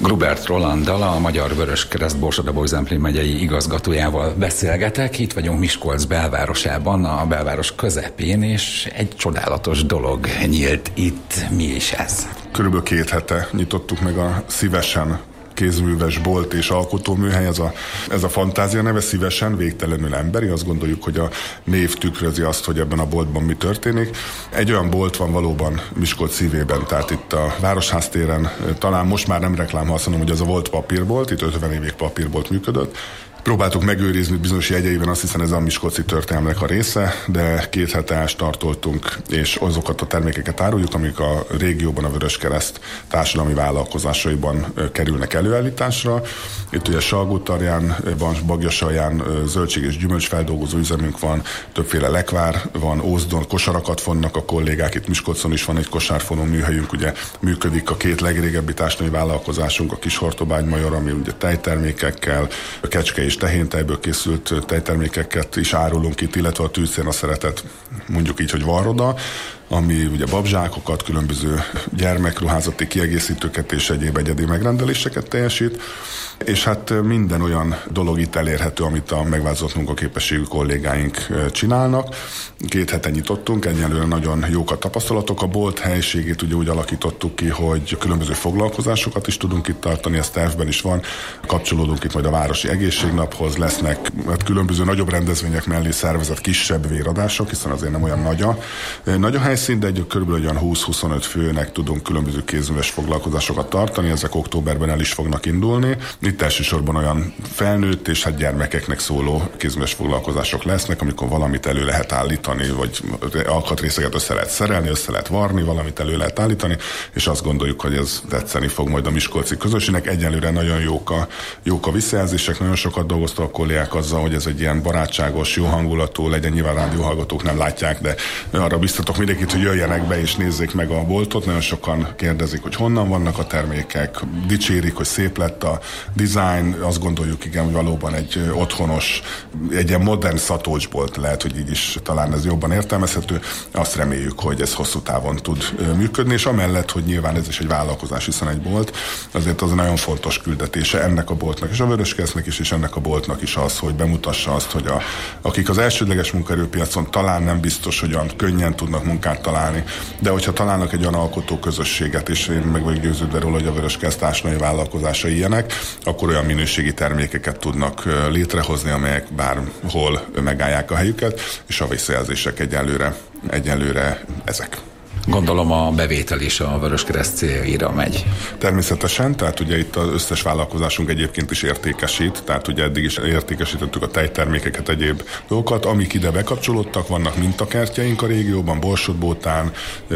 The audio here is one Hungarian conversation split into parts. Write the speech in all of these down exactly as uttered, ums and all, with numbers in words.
Grubert Rolanddal, a Magyar Vöröskereszt Borsod-Abaúj-Zemplén megyei igazgatójával beszélgetek. Itt vagyunk Miskolc belvárosában, a belváros közepén, és egy csodálatos dolog nyílt itt. Mi is ez? Körülbelül két hete nyitottuk meg a Szívesen kézműves bolt és alkotóműhely, ez a, ez a fantázia neve, Szívesen, végtelenül emberi. Azt gondoljuk, hogy a név tükrözi azt, hogy ebben a boltban mi történik. Egy olyan bolt van valóban Miskolc szívében, tehát itt a Városház téren, talán most már nem reklám, ha azt mondom, hogy ez a volt papírbolt, itt ötven évig papírbolt működött. Próbáltuk megőrizni bizonyos jegyeiben, azt hiszem ez a miskolci történelmnek a része, de két hete startoltunk, és azokat a termékeket áruljuk, amik a régióban a Vöröskereszt társadalmi vállalkozásaiban kerülnek előállításra. Itt ugye Salgótarján van, Bagjasalján zöldség és gyümölcsfeldolgozó üzemünk van, többféle lekvár van, Ózdon kosarakat fonnak a kollégák, itt Miskolcon is van egy kosárfonó műhelyünk, ugye működik a két legrégebbi társadalmi vállalkozásunk, a Kis Hortobágy Major, ami ugye tejtermékekkel, a Kecske és tehéntejből készült tejtermékeket is árulunk itt, illetve a Tűzszén a szeretet, mondjuk így, hogy varroda, ami ugye babzsákokat, különböző gyermekruházati kiegészítőket és egyéb egyedi megrendeléseket teljesít, és hát minden olyan dolog itt elérhető, amit a megváltozott munkaképességű kollégáink csinálnak. Két hete nyitottunk, egyelőre nagyon jók a tapasztalatok. A bolt helységét ugye úgy alakítottuk ki, hogy különböző foglalkozásokat is tudunk itt tartani, ez tervben is van. Kapcsolódunk itt majd a Városi Egészségnaphoz, lesznek hát különböző nagyobb rendezvények mellé szervezett kisebb véradások, hiszen azért nem olyan nagy a, nagy a helyszín, de egy körülbelül olyan húsz-huszonöt főnek tudunk különböző kézműves foglalkozásokat tartani, ezek októberben el is fognak indulni. Itt elsősorban olyan felnőtt és hát gyermekeknek szóló kézműves foglalkozások lesznek, amikor valamit elő lehet állítani, vagy alkatrészeket össze lehet szerelni, össze lehet varni, valamit elő lehet állítani, és azt gondoljuk, hogy ez tetszeni fog majd a miskolci közösségnek. Egyelőre nagyon jók a, jók a visszajelzések, nagyon sokat dolgoztak a kollégák azzal, hogy ez egy ilyen barátságos, jó hangulatú legyen, nyilván rádióhallgatók nem látják, de arra biztatok mindenkit, hogy jöjjenek be és nézzék meg a boltot. Nagyon sokan kérdezik, hogy honnan vannak a termékek, dicsérik, hogy szép lett a design, azt gondoljuk, igen, hogy valóban egy otthonos, egy ilyen modern szatócsbolt lehet, hogy így is talán ez jobban értelmezhető. Azt reméljük, hogy ez hosszú távon tud működni, és amellett, hogy nyilván ez is egy vállalkozás, hiszen egy bolt, azért az nagyon fontos küldetése ennek a boltnak és a Vöröskeresztnek is, és ennek a boltnak is az, hogy bemutassa azt, hogy a, akik az elsődleges munkaerőpiacon talán nem biztos, hogy olyan könnyen tudnak munkát találni, de hogyha találnak egy olyan alkotó közösséget, és én meg vagyok győződve róla, hogy a Vöröskereszt társadalmi vállalkozásai ilyenek, akkor olyan minőségi termékeket tudnak létrehozni, amelyek bárhol megállják a helyüket, és a visszajelzések egyelőre, egyelőre ezek. Gondolom a bevétel is a Vöröskereszt céljaira megy. Természetesen, tehát ugye itt az összes vállalkozásunk egyébként is értékesít, tehát ugye eddig is értékesítettük a tejtermékeket, egyéb dolgokat, amik ide bekapcsolódtak, vannak mintakertjeink a régióban, Borsod-Bótán,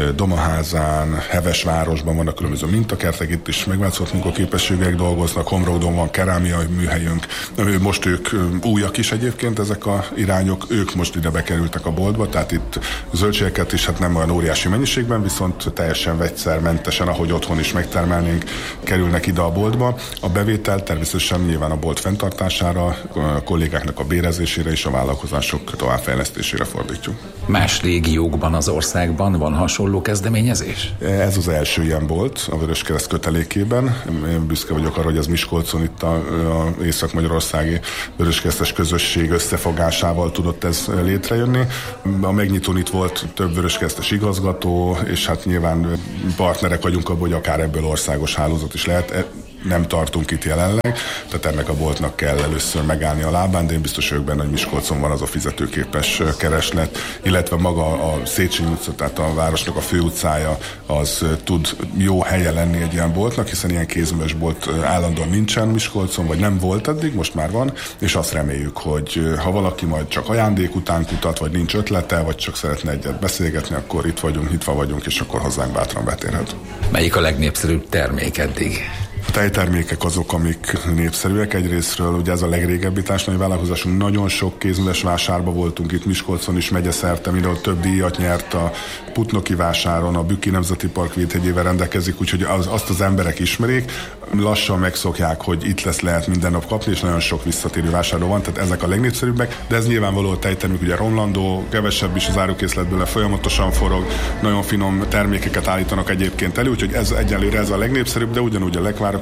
Domaházán, Hevesvárosban vannak különböző mintakertek, itt is megváltozott munkaképességek dolgoznak, Homródon van kerámia műhelyünk, most ők újak is egyébként ezek a irányok, ők most ide bekerültek a boltba, tehát itt zöldségeket is hát nem olyan óriási mennyiség, viszont teljesen vegyszermentesen, ahogy otthon is megtermelnénk, kerülnek ide a boltba. A bevétel természetesen nyilván a bolt fenntartására, a kollégáknak a bérezésére és a vállalkozások továbbfejlesztésére fordítjuk. Más régiókban az országban van hasonló kezdeményezés? Ez az első ilyen bolt a Vöröskereszt kötelékében. Én büszke vagyok arra, hogy ez Miskolcon itt a, a észak-magyarországi vöröskeresztes közösség összefogásával tudott ez létrejönni. A megnyitón itt volt több vöröskeresztes igazgató, és hát nyilván partnerek vagyunk abban, hogy akár ebből országos hálózat is lehet. Nem tartunk itt jelenleg, tehát ennek a boltnak kell először megállni a lábán, de én biztos vagyok benne, hogy Miskolcon van az a fizetőképes kereslet, illetve maga a Széchenyi utca, tehát a városnak a főutcája, az tud jó helye lenni egy ilyen boltnak, hiszen ilyen kézműves bolt állandóan nincsen Miskolcon, vagy nem volt eddig, most már van, és azt reméljük, hogy ha valaki majd csak ajándék után kutat, vagy nincs ötlete, vagy csak szeretne egyet beszélgetni, akkor itt vagyunk, hitva vagyunk, és akkor hozzánk bátran betérhet. Melyik a legnépszerűbb termék eddig? A tejtermékek azok, amik népszerűek egyrésztről, ugye ez a legrégebbi társadalmi vállalkozásunk, nagyon sok kézműves vásárba voltunk itt Miskolcon is, megyeszerte, mindenhol több díjat nyert a Putnoki vásáron, a Bükki Nemzeti Park védhegyével rendelkezik, úgyhogy az, azt az emberek ismerik, lassan megszokják, hogy itt lesz lehet minden nap kapni, és nagyon sok visszatérő vásárló van, tehát ezek a legnépszerűbbek, de ez nyilvánvaló a tejtermék, ugye romlandó, kevesebb is az árukészletből, folyamatosan forog, nagyon finom termékeket állítanak egyébként elő, úgyhogy ez egyelőre ez a legnépszerűbb, de ugyanúgy a lekvárok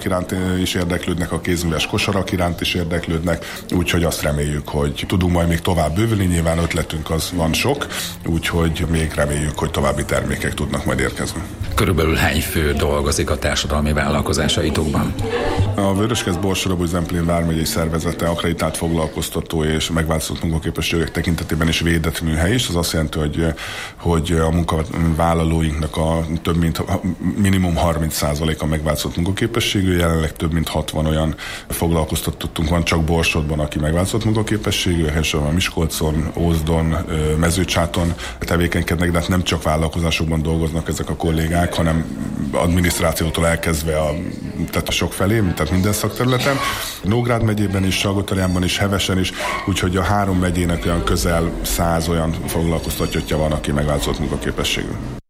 iránt is érdeklődnek, a kézműves kosarak iránt is érdeklődnek, úgyhogy azt reméljük, hogy tudunk majd még tovább bővülni, nyilván ötletünk az van sok, úgyhogy még reméljük, hogy további termékek tudnak majd érkezni. Körülbelül hány fő dolgozik a társadalmi vállalkozásaitokban? A Vöröskereszt Borsod-Abaúj-Zemplén vármegyei szervezete akreditált foglalkoztató és megváltozott munkaképességek tekintetében is védett műhely is. Az azt jelenti, hogy, hogy a munkavállalóinknak a több mint minimum harminc százaléka megváltozott munkaképességű, jelenleg több mint hatvan olyan foglalkoztatottunk van csak Borsodban, aki megváltozott munkaképességű, elsősorban Miskolcon, Ózdon, Mezőcsáton tevékenykednek, de hát nem csak vállalkozásokban dolgoznak ezek a kollégák, hanem adminisztrációtól elkezdve a, tehát a sok felé, tehát minden szakterületen. Nógrád megyében is, Salgótarjánban is, Hevesen is, úgyhogy a három megyének olyan közel száz olyan foglalkoztatottja van, aki megváltozott munkaképességű.